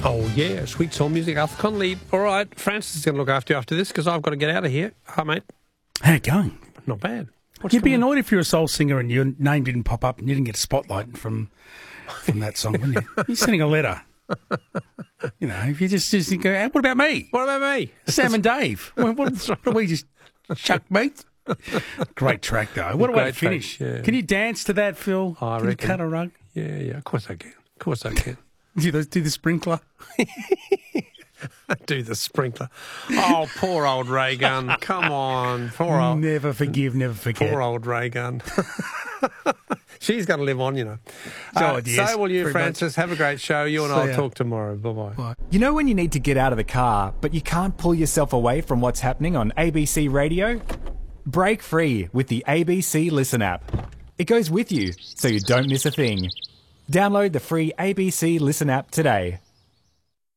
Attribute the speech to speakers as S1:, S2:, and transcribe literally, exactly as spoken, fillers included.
S1: Oh, yeah, sweet soul music, Arthur Connolly. All right, Francis is going to look after you after this because I've got to get out of here. Hi, mate.
S2: How you going?
S1: Not bad. What's
S2: You'd be
S1: going on?
S2: annoyed if you're a soul singer and your name didn't pop up and you didn't get a spotlight from from that song, wouldn't you? You're sending a letter. You know, if you just, just go, hey, what about me?
S1: What about me?
S2: Sam and Dave. What, what, what do we just chuck meat? Great track, though. What a way to
S1: Great track,
S2: finish.
S1: yeah.
S2: Can you dance to that, Phil?
S1: I
S2: can
S1: reckon.
S2: you cut a rug?
S1: Yeah, yeah, of course I can. Of course I can.
S2: Do the, do the sprinkler?
S1: Do the sprinkler. Oh, poor old Ray Gunn. Come on. Poor old,
S2: Never forgive, never forget.
S1: poor old Ray Gunn. She's going to live on, you know.
S2: So
S1: Uh,
S2: it is,
S1: so will you,
S2: pretty
S1: Francis. Have a great show. You and
S2: See
S1: I'll
S2: ya.
S1: talk tomorrow. Bye-bye.
S2: Bye.
S3: You know when you need to get out of the car, but you can't pull yourself away from what's happening on A B C Radio? Break free with the A B C Listen app. It goes with you, so you don't miss a thing. Download the free A B C Listen app today.